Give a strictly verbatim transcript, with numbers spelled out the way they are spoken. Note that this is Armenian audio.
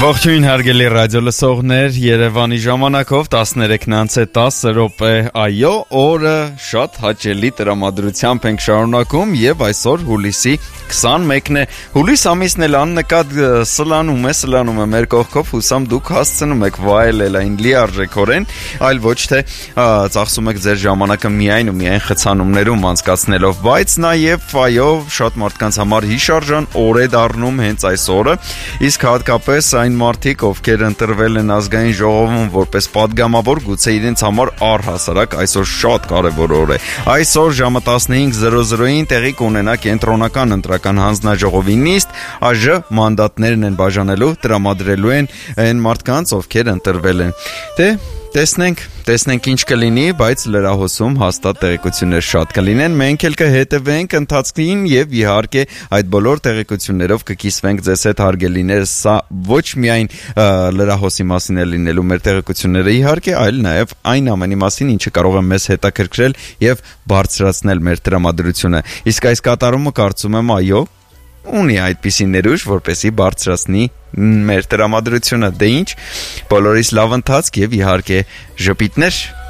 Ողջույն հարգելի ռադիո լսողներ, Երևանի ժամանակով տասներեքն անց է տասը րոպե, այո, օրը շատ հաճելի տրամադրությամբ ենք շարունակում եւ այսօր հուլիսի քսանմեկն է, հուլիս ամիսն էլ աննկատ սլանում է, սլանում է մեր կողքով, հուսամ դուք հասցնում եք վայելել այն լիարժեքորեն, այլ ոչ թե ծախսում եք ձեր ժամանակը միայն ու միայն խցանումներում անցկացնելով, բայց նաեւ այո, շատ մարդկանց համար հիշարժան օր է դառնում հենց այս օրը, իսկ հատկապես այն մարդիկ, ովքեր ընտրվել են ազգային ժողովում որպես падգամավոր, գուցե իրենց համար առհասարակ այսօր շատ կարևոր օր է։ Այսօր ժամը տասնհինգ զրո զրոին տեղի կունենա կենտրոնական ընտրական հանձնաժողովի նիստ, ԱԺ մանդատներն են բաժանելու, տրամադրելու են այն մարդկանց, ովքեր ընտրվել են։ Դե Տեսնենք, տեսնենք ինչ կլինի, բայց լրահոսում հաստատ տեղեկություններ շատ կլինեն, մենք էլ կհետևենք ընթացքին եւ իհարկե այդ բոլոր տեղեկություններով կկիսվենք ձեզ հետ հարգելիներ, սա ոչ միայն լրահոսի մասին է լինելու մեր տեղեկությունները իհարկե, այլ նաեւ այն ամենի մասին, ինչը կարող է մեզ հետաքրքրել եւ բարձրացնել մեր տրամադրությունը։ Իսկ այս կատարումը կարծում եմ այո ունի այդպիսի ներուժ, որպեսի բարձրացնի մեր տրամադրությունը, դե ինչ, բոլորիս լավ ընթացք եւ իհարկե ժպիտներ։